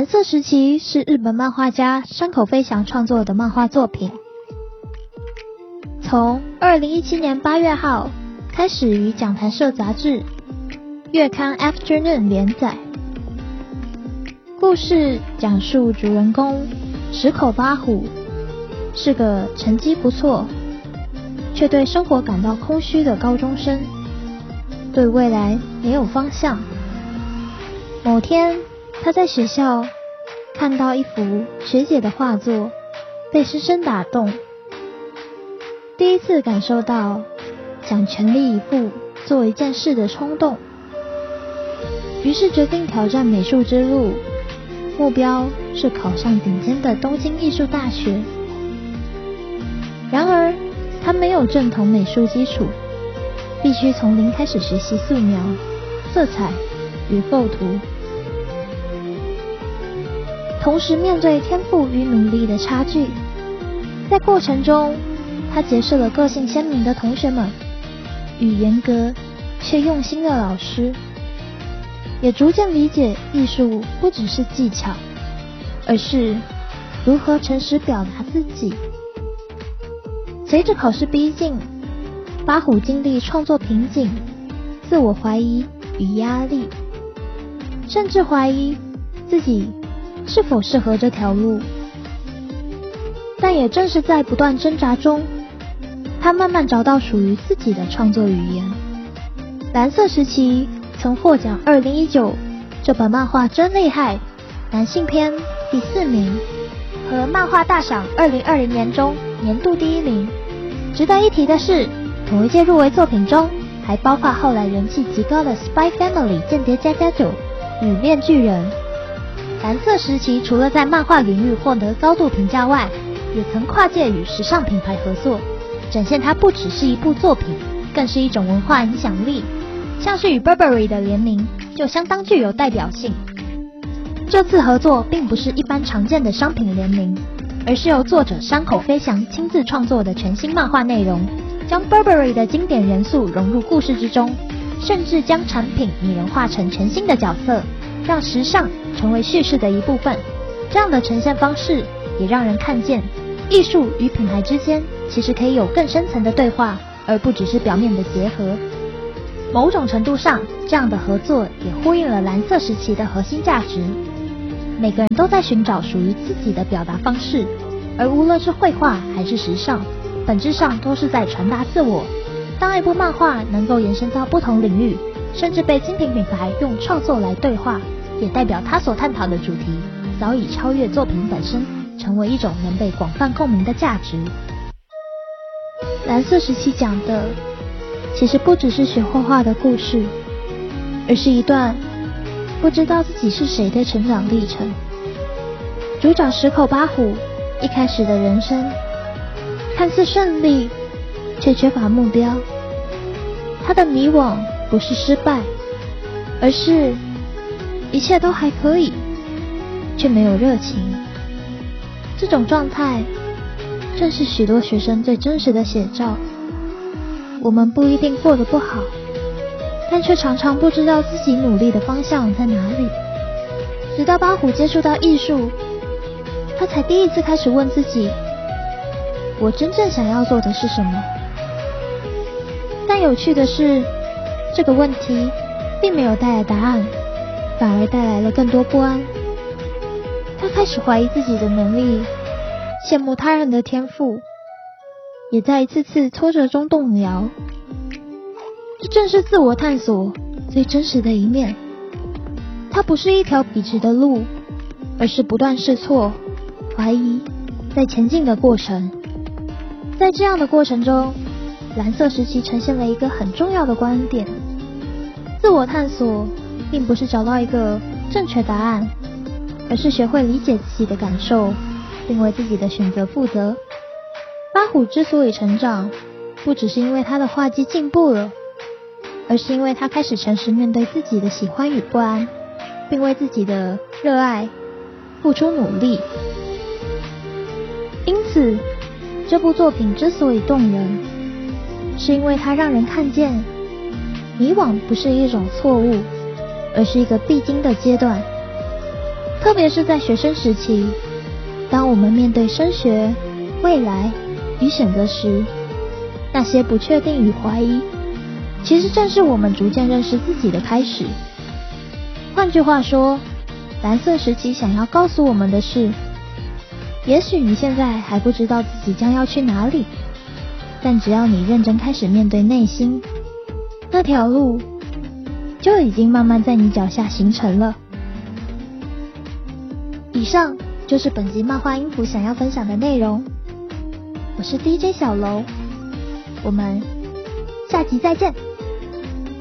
蓝色时期是日本漫画家山口飞翔创作的漫画作品，从2017年8月号开始于讲谈社杂志月刊 Afternoon 连载。故事讲述主人公石口八虎是个成绩不错却对生活感到空虚的高中生，对未来没有方向。某天他在学校看到一幅学姐的画作，被深深打动，第一次感受到想全力以赴做一件事的冲动，于是决定挑战美术之路，目标是考上顶尖的东京艺术大学。然而他没有正统美术基础，必须从零开始学习素描、色彩与构图，同时面对天赋与努力的差距。在过程中，他结识了个性鲜明的同学们与严格却用心的老师，也逐渐理解艺术不只是技巧，而是如何诚实表达自己。随着考试逼近，八虎经历创作瓶颈、自我怀疑与压力，甚至怀疑自己是否适合这条路。但也正是在不断挣扎中，他慢慢找到属于自己的创作语言。蓝色时期曾获奖2019这本漫画真厉害男性篇第4名，和漫画大赏2020年中年度第1名。值得一提的是，同一届入围作品中还包括后来人气极高的 Spy Family 间谍家家酒与面具人。蓝色时期除了在漫画领域获得高度评价外，也曾跨界与时尚品牌合作，展现它不只是一部作品，更是一种文化影响力。像是与 Burberry 的联名就相当具有代表性。这次合作并不是一般常见的商品联名，而是由作者山口飞翔亲自创作的全新漫画内容，将 Burberry 的经典元素融入故事之中，甚至将产品拟人化成全新的角色，让时尚成为叙事的一部分。这样的呈现方式也让人看见艺术与品牌之间其实可以有更深层的对话，而不只是表面的结合。某种程度上，这样的合作也呼应了蓝色时期的核心价值。每个人都在寻找属于自己的表达方式，而无论是绘画还是时尚，本质上都是在传达自我。当一部漫画能够延伸到不同领域，甚至被精品品牌用创作来对话，也代表它所探讨的主题早已超越作品本身，成为一种能被广泛共鸣的价值。蓝色时期讲的其实不只是学画画的故事，而是一段不知道自己是谁的成长历程。主角石口八虎一开始的人生看似顺利，却缺乏目标。他的迷惘不是失败，而是一切都还可以，却没有热情。这种状态正是许多学生最真实的写照。我们不一定过得不好，但却常常不知道自己努力的方向在哪里。直到八虎接触到艺术，他才第一次开始问自己，我真正想要做的是什么？但有趣的是，这个问题并没有带来答案，反而带来了更多不安。他开始怀疑自己的能力，羡慕他人的天赋，也在一次次挫折中动摇。这正是自我探索最真实的一面。它不是一条笔直的路，而是不断试错、怀疑在前进的过程。在这样的过程中，蓝色时期呈现了一个很重要的观点：自我探索并不是找到一个正确答案，而是学会理解自己的感受，并为自己的选择负责。八虎之所以成长，不只是因为他的画技进步了，而是因为他开始诚实面对自己的喜欢与不安，并为自己的热爱付出努力。因此，这部作品之所以动人，是因为它让人看见迷惘不是一种错误，而是一个必经的阶段。 特别是在学生时期，当我们面对升学、未来与选择时，那些不确定与怀疑，其实正是我们逐渐认识自己的开始。换句话说，蓝色时期想要告诉我们的是，也许你现在还不知道自己将要去哪里，但只要你认真开始面对内心，那条路就已经慢慢在你脚下形成了。以上就是本集漫画音符想要分享的内容。我是 DJ 小楼，我们下集再见。